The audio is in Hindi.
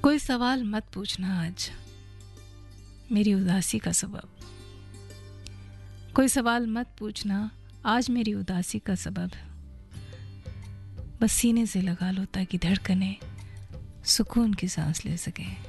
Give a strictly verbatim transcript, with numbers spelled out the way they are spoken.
कोई सवाल मत पूछना आज मेरी उदासी का सबब। कोई सवाल मत पूछना आज मेरी उदासी का सबब। बस सीने से लगा लो ताकि धड़कने सुकून की सांस ले सकें।